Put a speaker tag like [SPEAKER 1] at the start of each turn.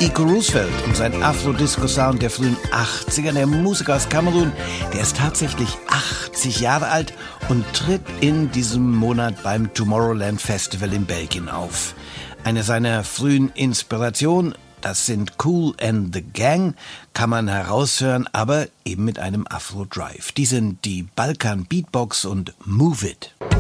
[SPEAKER 1] Iko Roosevelt und sein Afro-Disco-Sound der frühen 80er. Der Musiker aus Kamerun, der ist tatsächlich 80 Jahre alt und tritt in diesem Monat beim Tomorrowland Festival in Belgien auf. Eine seiner frühen Inspirationen, das sind Kool and the Gang, kann man heraushören, aber eben mit einem Afro-Drive. Die sind die Balkan Beatbox und Move It.